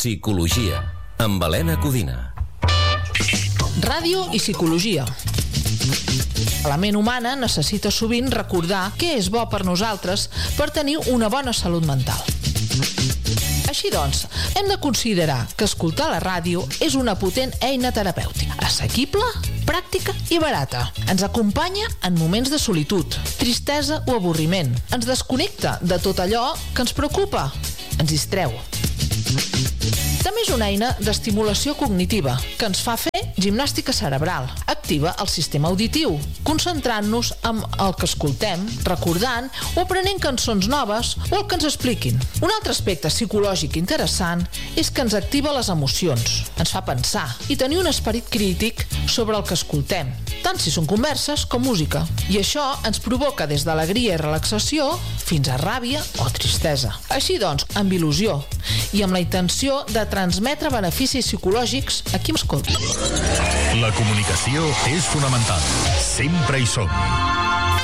Psicologia, amb Helena Codina. Ràdio i psicologia. La ment humana necessita sovint recordar què és bo per nosaltres per tenir una bona salut mental. Així doncs, hem de considerar que escoltar la ràdio és una potent eina terapèutica, assequible, pràctica i barata. Ens acompanya en moments de solitud, tristesa o avorriment. Ens desconnecta de tot allò que ens preocupa. Ens distreu. També és una eina d'estimulació cognitiva que ens fa fer gimnàstica cerebral. Activa el sistema auditiu, concentrant-nos en el que escoltem, recordant o aprenent cançons noves o el que ens expliquin. Un altre aspecte psicològic interessant és que ens activa les emocions, ens fa pensar i tenir un esperit crític sobre el que escoltem, tant si són converses com música. I això ens provoca des d'alegria i relaxació fins a ràbia o tristesa. Així doncs, amb il·lusió i amb la intenció de transmetre beneficis psicològics a qui m'escolti. La comunicació és fonamental. Sempre hi som.